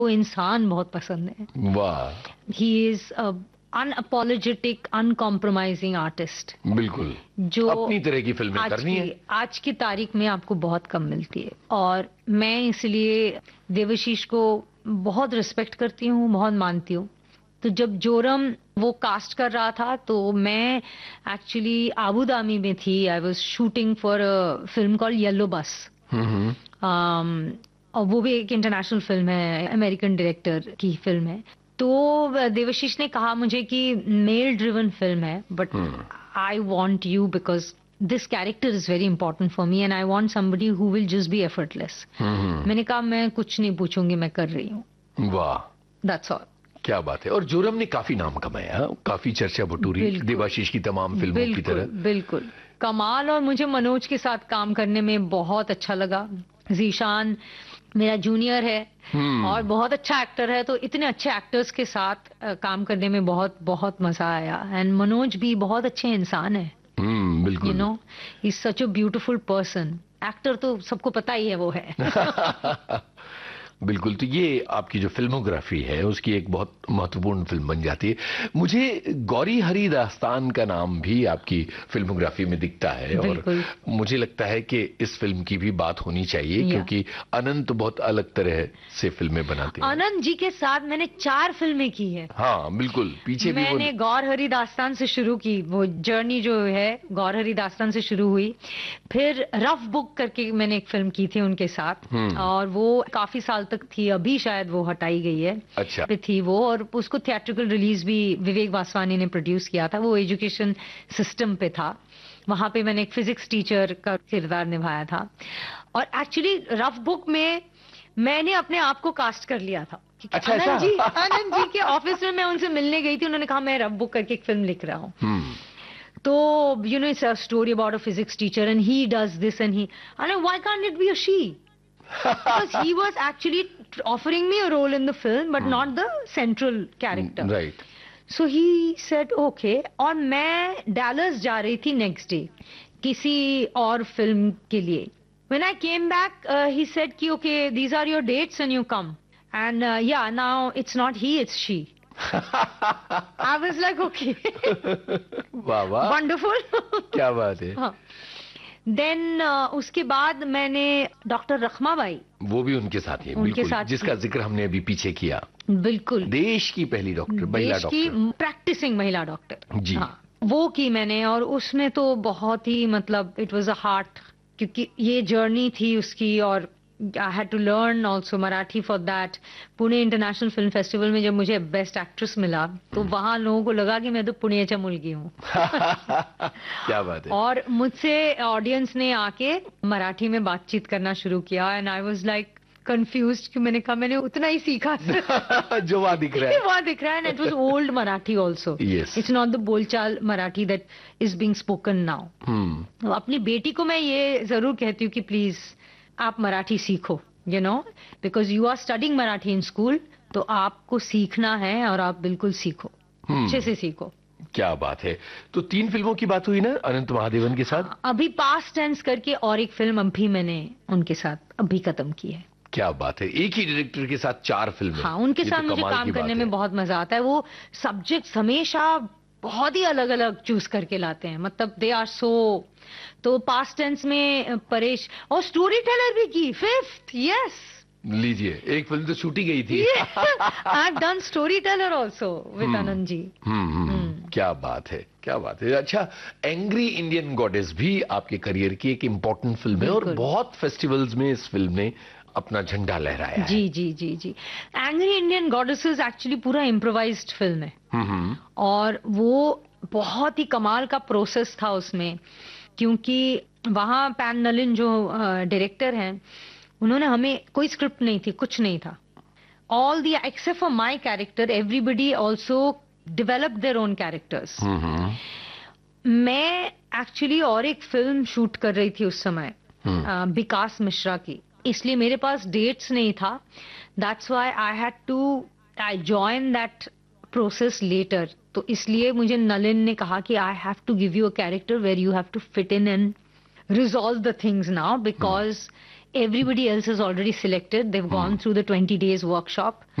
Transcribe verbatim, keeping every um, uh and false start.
वो इंसान बहुत पसंद है। वाह। He is unapologetic uncompromising artist. बिल्कुल, जो अपनी तरह की फिल्में करनी है। आज की तारीख में आपको बहुत कम मिलती है, और मैं इसलिए देवाशीष को बहुत रिस्पेक्ट करती हूँ, बहुत मानती हूँ। तो जब जोरम वो कास्ट कर रहा था तो मैं एक्चुअली आबू धाबी में थी। I was shooting for a film called yellow बस, और वो भी एक इंटरनेशनल फिल्म है, अमेरिकन डायरेक्टर की फिल्म है। तो देवाशीष ने कहा मुझे कि मेल ड्रिवन फिल्म है, but I want you because this character is very important for me and I want somebody who will just be effortless. मैंने कहा मैं कुछ नहीं पूछूंगी, मैं कर रही हूँ। वाह, दैट्स ऑल। क्या बात है। और जोरम ने काफी नाम कमाया, काफी चर्चा बटोरी देवाशीष की तमाम फिल्मों की तरह। बिल्कुल कमाल। और मुझे मनोज के साथ काम करने में बहुत अच्छा लगा। जीशान मेरा जूनियर है और बहुत अच्छा एक्टर है, तो इतने अच्छे एक्टर्स के साथ काम करने में बहुत बहुत मजा आया। एंड मनोज भी बहुत अच्छे इंसान है। हम्म, बिल्कुल। You know, he is such a beautiful person. Actor तो सबको पता ही है वो है। बिल्कुल। तो ये आपकी जो फिल्मोग्राफी है उसकी एक बहुत महत्वपूर्ण फिल्म बन जाती है। मुझे गौरी हरी दास्तान का नाम भी आपकी फिल्मोग्राफी में दिखता है, और मुझे लगता है कि इस फिल्म की भी बात होनी चाहिए, क्योंकि अनंत बहुत अलग तरह से फिल्में बनाते हैं। अनंत जी के साथ मैंने चार फिल्में की है। हाँ बिल्कुल, पीछे भी मैंने गौर हरी दास्तान से शुरू की, वो जर्नी जो है गौर हरी दास्तान से शुरू हुई। फिर रफ बुक करके मैंने एक फिल्म की थी उनके साथ, और वो काफी साल तक थी, अभी शायद वो हटाई गई है। अच्छा। पे थी वो, और उसको थिएट्रिकल रिलीज भी विवेक वासवानी ने प्रोड्यूस किया था। वो एजुकेशन सिस्टम पे था, वहां पे मैंने एक फिजिक्स टीचर का किरदार निभाया था। और एक्चुअली रफ बुक में मैंने अपने आप को कास्ट कर लिया था। अच्छा, आनंद जी आनंद जी के ऑफिस में मैं उनसे मिलने गई थी, उन्होंने कहा मैं रफ बुक करके एक फिल्म लिख रहा हूँ। तो you know it's a story about a physics teacher and he does this and he, I know why can't it be a she, because he was actually offering me a role in the film but hmm. not the central character. Right. So he said okay, और मैं Dallas जा रही थी next day किसी और film के लिए। When I came back uh, he said कि okay these are your dates and you come, and uh, yeah now it's not he, it's she. I was like okay. वाह वाह, wonderful. क्या बात है। हाँ। देन uh, उसके बाद मैंने डॉक्टर रखमाबाई, वो भी उनके साथ ही, उनके साथ, जिसका जिक्र हमने अभी पीछे किया। बिल्कुल, देश की पहली डॉक्टर, महिला डॉक्टर, देश की प्रैक्टिसिंग महिला डॉक्टर जी। हाँ, वो की मैंने, और उसमें तो बहुत ही मतलब इट वाज अ हार्ट, क्योंकि ये जर्नी थी उसकी, और I had to learn also Marathi for that. Pune international film festival में जब मुझे बेस्ट एक्ट्रेस मिला तो वहां लोगों को लगा कि मैं तो पुणेच्या मुलगी हूँ। क्या बात है। और मुझसे ऑडियंस ने आके मराठी में बातचीत करना शुरू किया, and I was like confused कि मैंने कहा मैंने उतना ही सीखा जो वहां दिख रहा है, वहां दिख रहा है। And it was old Marathi also, it's not the बोलचाल Marathi that is being spoken now. अपनी बेटी को मैं ये जरूर कहती हूँ कि प्लीज आप मराठी सीखो, you know, because you are studying Marathi in school, तो आपको सीखना है और आप बिल्कुल सीखो, अच्छे से सीखो। क्या बात है। तो तीन फिल्मों की बात हुई ना अनंत महादेवन के साथ। अभी पास्ट टेंस करके और एक फिल्म अभी मैंने उनके साथ अभी खत्म की है। क्या बात है, एक ही डायरेक्टर के साथ चार फिल्में। हाँ, उनके साथ मुझे काम करने में बहुत मजा आता है। वो सब्जेक्ट्स हमेशा बहुत ही अलग अलग चूज करके लाते हैं, मतलब दे आर सो। तो पास्ट टेंस में परेश, और स्टोरी टेलर भी की, फिफ्थ, यस। लीजिए, एक फिल्म तो छूटी गई थी। I have done story teller also with Anand ji. हम्म, क्या बात है, क्या बात है। अच्छा, एंग्री इंडियन गॉडेस भी आपके करियर की एक इम्पोर्टेंट फिल्म है, और बहुत फेस्टिवल्स में इस फिल्म ने अपना झंडा लहराया जी, है। जी जी जी एंग्री इंडियन गॉडेसेस एक्चुअली पूरा इम्प्रोवाइज्ड फिल्म है, और वो बहुत ही कमाल का प्रोसेस था उसमें, क्योंकि वहाँ पैन नलिन जो डायरेक्टर हैं, उन्होंने हमें कोई स्क्रिप्ट नहीं थी, कुछ नहीं था। All the except for my character everybody also develop their own characters. मैं एक्चुअली और एक फिल्म शूट कर रही थी उस समय, विकास मिश्रा की, इसलिए मेरे पास डेट्स नहीं था। That's why I had to I join that process letter. तो इसलिए मुझे नलिन ने कहा कि I have to give you a character where you have to fit in and resolve the things now, because everybody else is already selected. They've gone through the twenty days workshop.